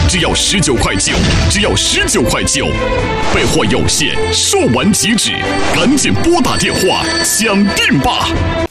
只要19块9，只要19块9。备货有限，售完即止，赶紧拨打电话抢订吧！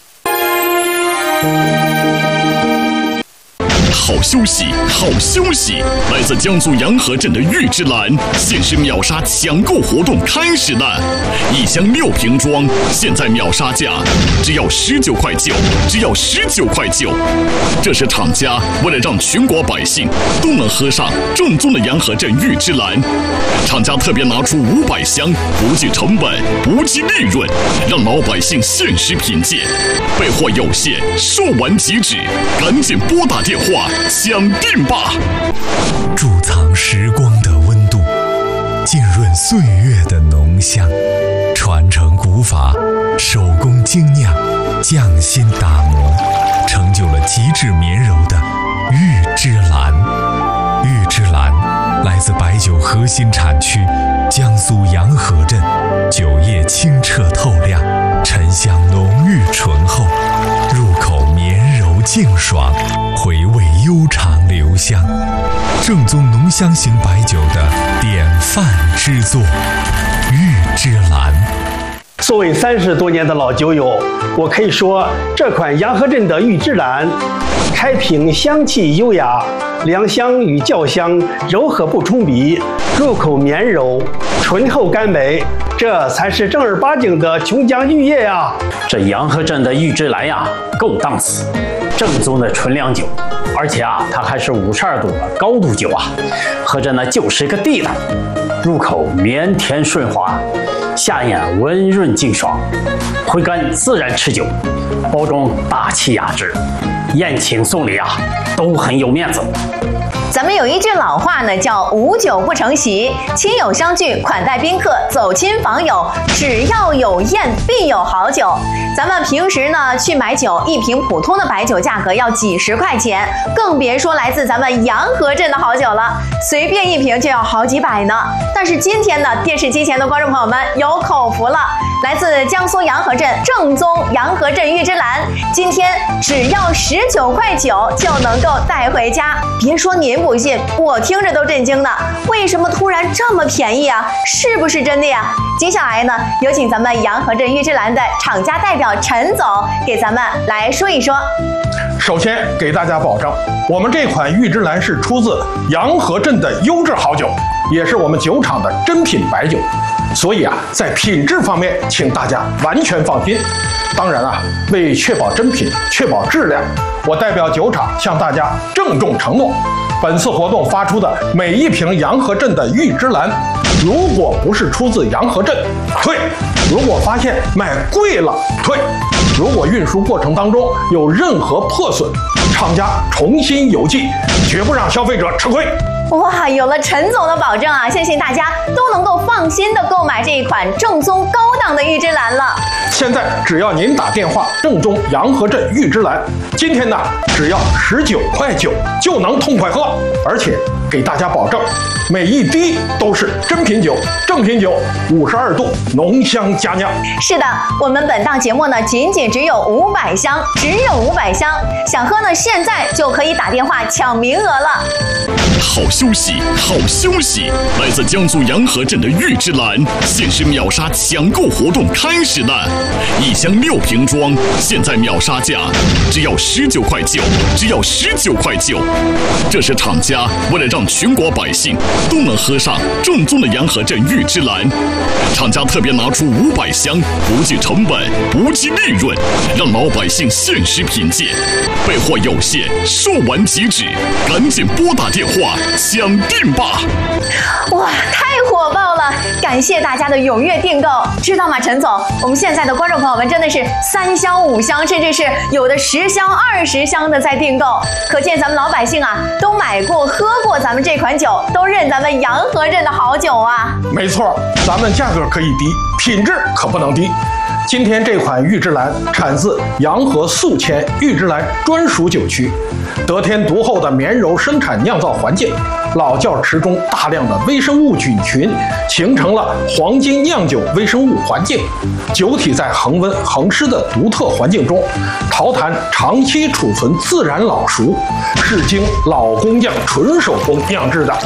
好消息，好消息！来自江苏洋河镇的玉芝兰限时秒杀抢购活动开始了，1箱6瓶装，现在秒杀价只要19块9，只要19块9。这是厂家为了让全国百姓都能喝上正宗的洋河镇玉芝兰，厂家特别拿出500箱，不计成本，不计利润，让老百姓限时品鉴。备货有限，售完即止，赶紧拨打电话抢订吧！ 贮藏时光的温度，浸润岁月的浓香，传承古法，手工精酿，匠心打磨，成就了极致绵柔的玉芝兰。玉芝兰来自白酒核心产区江苏洋河镇，酒液清澈透亮，沉香浓郁醇厚，入口绵柔净爽，回味悠长留香，正宗浓香型白酒的典范之作，玉芝兰。 作为30多年的老酒友，我可以说这款洋河镇的玉芝兰，开瓶香气优雅，凉香与酵香柔和不冲鼻，入口绵柔，醇厚甘美，这才是正儿八经的琼浆玉液呀！ 这洋河镇的玉芝兰呀，够档次，正宗的纯粮酒，而且啊，它还是52度的高度酒啊，喝着呢就是一个地道，入口绵甜顺滑，下咽温润净爽，回甘自然持久，包装大气雅致，宴请送礼啊都很有面子。 咱们有一句老话呢，叫无酒不成席，亲友相聚，款待宾客，走亲访友，只要有宴必有好酒。咱们平时呢去买酒，一瓶普通的白酒价格要几十块钱，更别说来自咱们洋河镇的好酒了，随便一瓶就要好几百呢。但是今天呢，电视机前的观众朋友们有口福了，来自江苏洋河镇正宗洋河镇玉芝兰，今天只要19块9就能够带回家。别说您不信，我听着都震惊呢。为什么突然这么便宜啊？是不是真的呀？接下来呢，有请咱们洋河镇玉芝兰的厂家代表陈总给咱们来说一说。 首先给大家保证，我们这款玉芝兰是出自洋河镇的优质好酒，也是我们酒厂的珍品白酒，所以啊，在品质方面，请大家完全放心。当然啊，为确保真品、确保质量，我代表酒厂向大家郑重承诺，本次活动发出的每一瓶洋河镇的玉芝兰，如果不是出自洋河镇，退；如果发现卖贵了，退；如果运输过程当中有任何破损，厂家重新邮寄，绝不让消费者吃亏。 哇，有了陈总的保证啊，相信大家都能够放心的购买这一款正宗高档的玉芝兰了。 现在只要您打电话正宗洋河镇玉芝兰，今天呢只要19块9就能痛快喝，而且给大家保证，每一滴都是真品酒、正品酒，52度浓香佳酿。 是的，我们本档节目呢仅只有500箱，只有500箱，想喝呢现在就可以打电话抢名额了。 好消息，好消息！来自江苏洋河镇的玉芝兰限时秒杀抢购活动开始了，1箱6瓶装，现在秒杀价只要19块9，只要19块9。这是厂家为了让全国百姓都能喝上正宗的洋河镇玉芝兰，厂家特别拿出500箱，不计成本，不计利润，让老百姓限时品鉴。备货有限，售完即止，赶紧拨打电话抢订吧！ 哇，太火爆了！感谢大家的踊跃订购，知道吗，陈总？我们现在的观众朋友们真的是3箱、5箱，甚至是有的10箱、20箱的在订购，可见咱们老百姓啊都买过、喝过咱们这款酒，都认咱们洋河镇的好酒啊。 没错，咱们价格可以低，品质可不能低。今天这款玉芝兰产自洋河宿迁玉芝兰专属酒区，得天独厚的绵柔生产酿造环境，老窖池中大量的微生物菌群形成了黄金酿酒微生物环境，酒体在恒温恒湿的独特环境中，陶坛长期储存自然老熟，是经老工匠纯手工酿制的。